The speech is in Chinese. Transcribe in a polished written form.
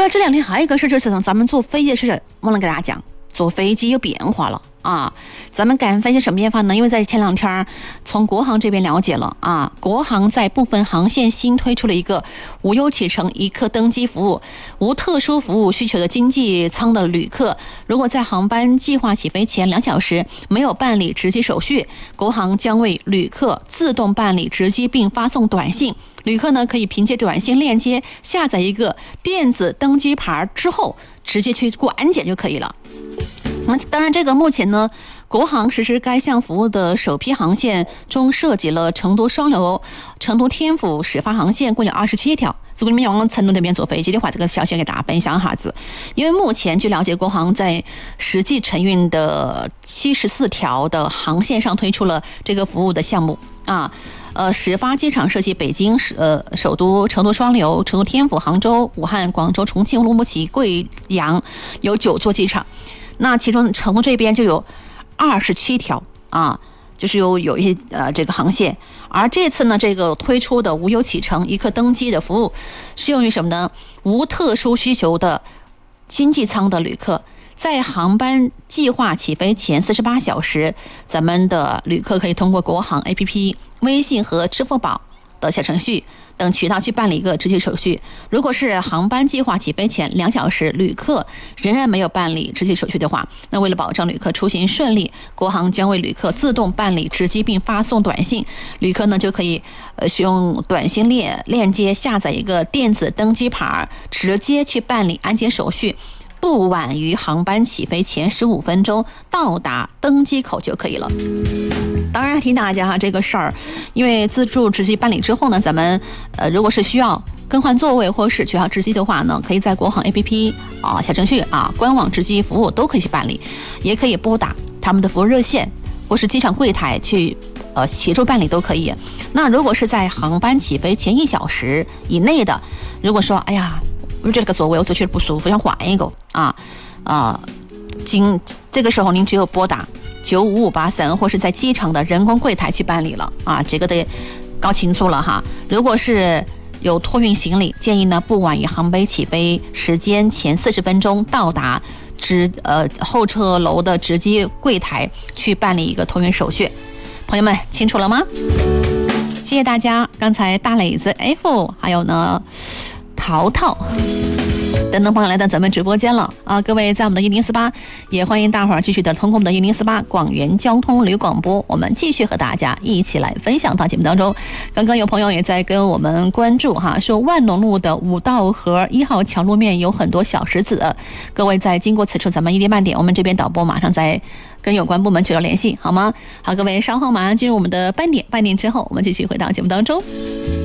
对啊，这2天还有一个事就是咱们坐飞机的事，忘了给大家讲，坐飞机有变化了啊。咱们敢分析什么变化呢？因为在前2天从国航这边了解了啊，国航在部分航线新推出了一个无忧启程一刻登机服务，无特殊服务需求的经济舱的旅客，如果在航班计划起飞前2小时没有办理值机手续，国航将为旅客自动办理值机并发送短信。旅客呢可以凭借短信链接下载一个电子登机牌之后，直接去过安检就可以了。当然，这个目前呢，国航实施该项服务的首批航线中涉及了成都双流、成都天府始发航线，共有27条。如果你们要往成都那边坐飞机的话，这个消息给大家分享一下子。因为目前据了解，国航在实际承运的74条的航线上推出了这个服务的项目啊。始发机场涉及北京首都、成都双流、成都天府、杭州、武汉、广州、重庆、乌鲁木齐、贵阳有9座机场。那其中成都这边就有27条啊，就是有一些这个航线。而这次呢，这个推出的无忧启程一刻登机的服务，适用于什么呢？无特殊需求的经济舱的旅客，在航班计划起飞前48小时，咱们的旅客可以通过国航 APP、微信和支付宝的小程序等渠道去办理一个值机手续。如果是航班计划起飞前2小时，旅客仍然没有办理值机手续的话，那为了保证旅客出行顺利，国航将为旅客自动办理值机并发送短信。旅客呢就可以使用短信链接下载一个电子登机牌，直接去办理安检手续。不晚于航班起飞前15分钟到达登机口就可以了。当然提醒大家这个事儿，因为自助值机办理之后呢，咱们如果是需要更换座位或是取消值机的话呢，可以在国航 APP 小程序官网值机服务都可以去办理，也可以拨打他们的服务热线或是机场柜台去协助办理都可以。那如果是在航班起飞前1小时以内的，如果说哎呀我觉得这个座位我坐起来不舒服，想换一个这个时候您只有拨打95583或是在机场的人工柜台去办理了这个得搞清楚了哈。如果是有托运行李，建议呢不晚于航班起飞时间前40分钟到达候车楼的值机柜台去办理一个托运手续。朋友们清楚了吗？谢谢大家。刚才大磊子 F 还有呢淘淘等等朋友来到咱们直播间了各位在我们的1048，也欢迎大伙儿继续的通过我们的1048广元交通旅游广播，我们继续和大家一起来分享到节目当中。刚刚有朋友也在跟我们关注说万隆路的五道河1号桥路面有很多小石子，各位在经过此处咱们1点半点，我们这边导播马上在跟有关部门取得联系，好吗？好，各位稍后马上进入我们的半点之后，我们继续回到节目当中。